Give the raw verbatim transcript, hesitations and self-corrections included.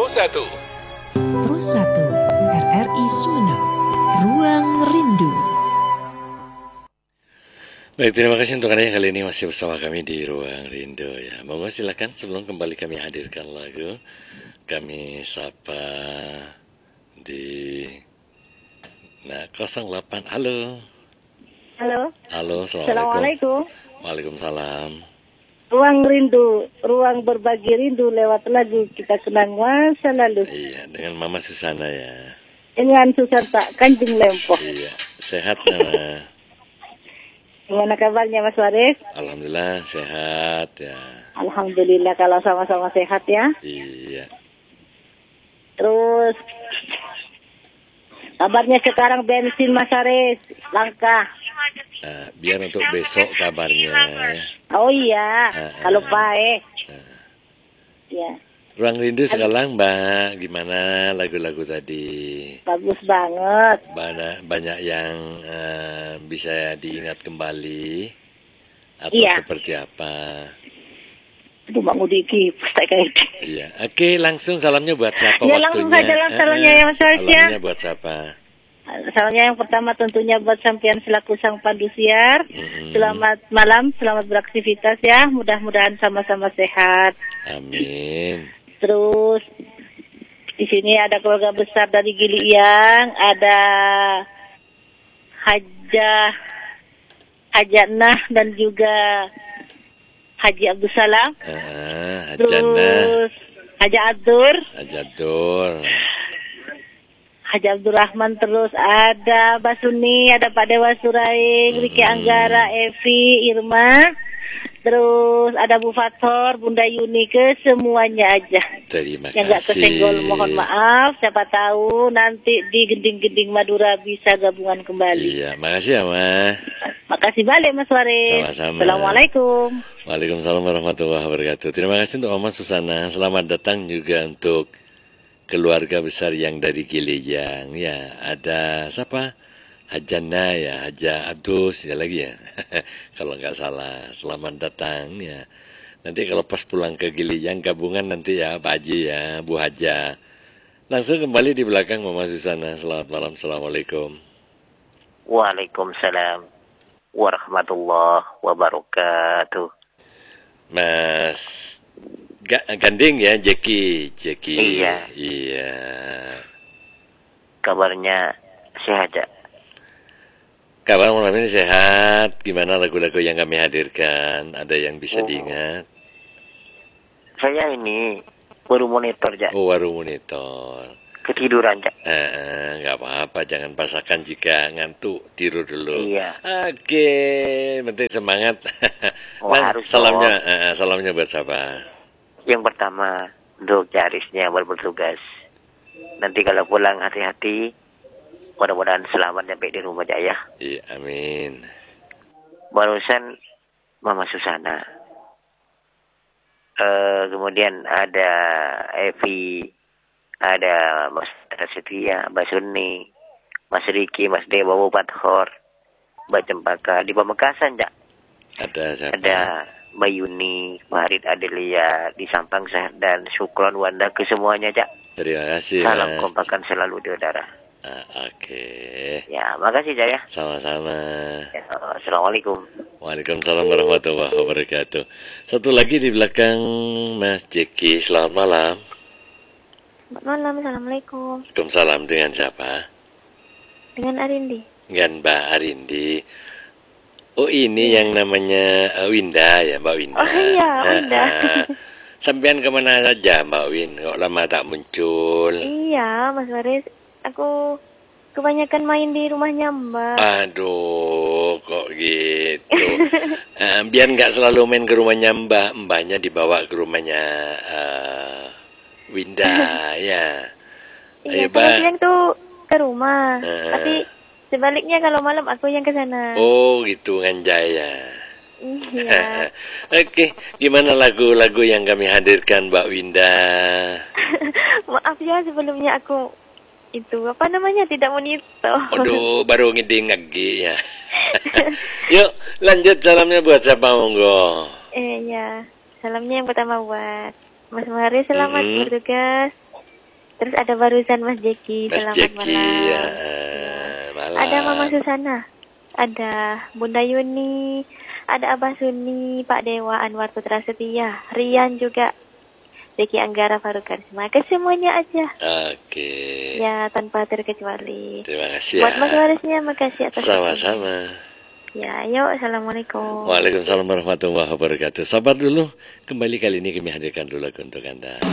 satu. Pro satu R R I Sumeneb, Ruang Rindu. Baik, terima kasih untuk Anda yang kali ini masih bersama kami di Ruang Rindu ya. Monggo silakan sebelum kembali kami hadirkan lagu, kami sapa di nah nol delapan. Halo. Halo. Halo, assalamualaikum. Assalamualaikum. Waalaikumsalam. Ruang Rindu, ruang berbagi rindu lewat lagu kita kenang masa lalu. Iya, dengan Mama Susana ya. Dengan Susanta Kanjeng Lempo. Iya, sehat Mama. Gimana kabarnya Mas Waris? Alhamdulillah sehat ya. Alhamdulillah kalau sama-sama sehat ya. Iya. Terus kabarnya sekarang bensin Mas Waris langka. Uh, biar untuk besok kabarnya ya. Oh iya, uh, uh, kalau baik. Uh. Ya. Ruang Rindu sekarang Mbak, gimana lagu-lagu tadi? Bagus banget. Banyak, banyak yang uh, bisa diingat kembali atau iya. Seperti apa? Aduh, Mak Mudiki, pasti kayak gitu. Iya, oke langsung salamnya buat siapa ya, waktunya? Langsung saja lah salamnya uh, ya Mas Waris ya. Salamnya buat siapa? Salamnya yang pertama tentunya buat sampean selaku sang pandu siar. Mm-hmm. Selamat malam, selamat beraktivitas ya. Mudah-mudahan sama-sama sehat. Amin. Terus di sini ada keluarga besar dari Giliang, ada Hajah Hajanah dan juga Haji Abdul Salam. Uh, Terus Haja Adur. Haja Adur. Haji Abdul Rahman, terus ada Basuni, ada Pak Dewa Suraing, hmm. Riki Anggara, Evi, Irma, terus ada Bu Fathor, Bunda Yuni, ke semuanya aja. Terima yang nggak kesenggol mohon maaf, siapa tahu nanti di Gending-Gending Madura bisa gabungan kembali. Iya, makasih ya Ma. Makasih balik Mas Waris. Sama-sama. Assalamualaikum. Waalaikumsalam warahmatullahi wabarakatuh. Terima kasih untuk Mama Susana. Selamat datang juga untuk keluarga besar yang dari Giliang ya, ada siapa? Hajana ya, Haja Abdus ya lagi ya. Kalau nggak salah, selamat datang ya. Nanti kalau pas pulang ke Giliang gabungan nanti ya Pak Haji ya, Bu Haja. Langsung kembali di belakang Mama Susana. Selamat malam, assalamualaikum. Waalaikumsalam warahmatullahi wabarakatuh. Mas Gandeng ya, Jeki, Jeki. Iya. Iya. Kabarnya sehat ya? Kabar malam ini sehat. Gimana lagu-lagu yang kami hadirkan? Ada yang bisa oh. diingat? Saya ini baru monitor ya. Oh, baru monitor. Ketiduran ya? Eh, nggak apa-apa, jangan pasakkan jika ngantuk, tidur dulu. Iya. Oke, penting semangat. Oh, nah, harus salamnya, eh, salamnya buat siapa? Yang pertama, untuk Jarisnya buat bertugas. Nanti kalau pulang hati-hati, mudah-mudahan selamat sampai di rumah aja ya. Iya, amin. Barusan Mama Susana. Uh, kemudian ada Evi, ada Mas Setia, Mbak Suni, Mas Riki, Mas Dewa, Bu Fathor, Mbak Cempaka di Pamekasan ya. Ada siapa? Ada Mbak Yuni, Marit Adelia di Sampang dan Syukron Wanda ke semuanya Cak. Terima kasih. Salam Mas. kompakan selalu di udara. Ah, Oke. Okay. Ya, makasih Cak ya. Sama-sama. Ya, Assalamualaikum. Waalaikumsalam warahmatullahi wabarakatuh. Satu lagi di belakang Mas Jeki. Selamat malam. Selamat malam, assalamualaikum. Waalaikumsalam, dengan siapa? Dengan Arindi. Dengan Mbak Arindi. Oh ini ya. Yang namanya uh, Winda ya Mbak Winda. Oh iya Winda. Uh, uh, sampean kemana saja Mbak Win? Kok lama tak muncul? Iya Mas Waris, aku kebanyakan main di rumahnya Mbak. Aduh kok gitu. uh, biar nggak selalu main ke rumahnya Mbak, Mbaknya dibawa ke rumahnya uh, Winda ya. Iya kalau siang tuh ke rumah, uh, tapi sebaliknya kalau malam aku yang ke sana. Oh gitu nganjay ya. Iya. Oke, gimana lagu-lagu yang kami hadirkan Mbak Winda? Maaf ya sebelumnya aku itu apa namanya tidak monitor. Aduh, baru ngiding lagi ya. Yuk, lanjut salamnya buat siapa monggo? Eh ya, salamnya yang pertama buat Mas Mari, selamat mm-hmm. bertugas. Terus ada barusan Mas Jeki, Mas selamat Jeki, malam. ya, eh, malam. Ada Mama Susana, ada Bunda Yuni, ada Abah Suni, Pak Dewa, Anwar Putra Setia, Rian juga, Jeki Anggara, Faruk Karisma, ke semuanya aja. Oke. Ya, tanpa terkecuali. Terima kasih ya. Buat Mas Warisnya, makasih atas Sama-sama. Ya, yuk, Assalamualaikum. Waalaikumsalam warahmatullahi wabarakatuh. Sabar dulu, kembali kali ini kami hadirkan dulu lagu untuk Anda.